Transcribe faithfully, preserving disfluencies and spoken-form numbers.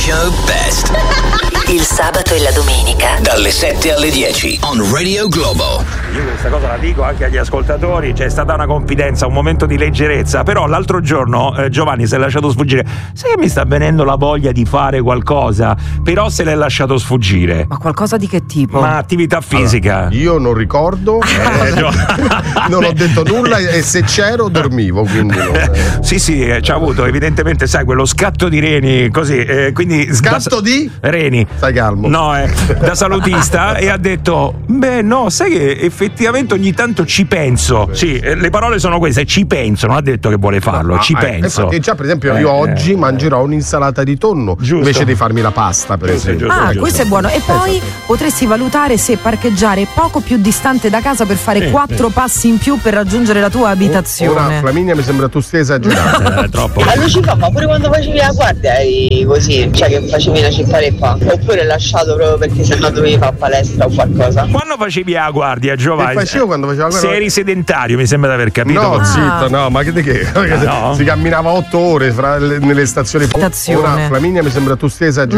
show best. Il sabato e la domenica Dalle sette alle dieci on Radio Globo. Io questa cosa la dico anche agli ascoltatori, c'è stata una confidenza, un momento di leggerezza, però l'altro giorno eh, Giovanni si è lasciato sfuggire. Sai che mi sta venendo la voglia di fare qualcosa, però se l'è lasciato sfuggire. Ma qualcosa di che tipo? Ma attività fisica. Allora, io non ricordo, Eh, Gio- non ho detto nulla e se c'ero dormivo, quindi non, eh. Sì, sì, eh, c'ha avuto evidentemente, sai, quello scatto di reni, così, eh, quindi Scatto da- di? reni. Stai calmo. No, eh, da salutista e ha detto: beh, no, sai che effettivamente ogni tanto ci penso. Sì, eh, le parole sono queste, ci penso, non ha detto che vuole farlo, Ah, ci eh, penso. infatti già per esempio Eh, io oggi eh, mangerò un'insalata di tonno Giusto. invece di farmi la pasta, per Giusto, esempio. giusto. Ah, questo è buono. E poi potresti valutare se parcheggiare poco più distante da casa per fare Sì, quattro passi in più per raggiungere la tua Ora, abitazione. Flaminia, mi sembra tu stia esagerando. Eh, troppo. A Lucifa, ma pure quando facevi la guardia eri così, cioè che facevi la cittadetta, oppure lasciato proprio perché sennò dovevi fare palestra o qualcosa? Quando facevi la guardia, Giovanni? Che facevo quando facevo la guardia? Se eri sedentario, mi sembra di aver capito. No, Ah. zitto, no, ma che di che? no? Si camminava otto ore fra le- nelle stazioni. Stazione. Ora, Flaminia, mi sembra tu stia esagerando.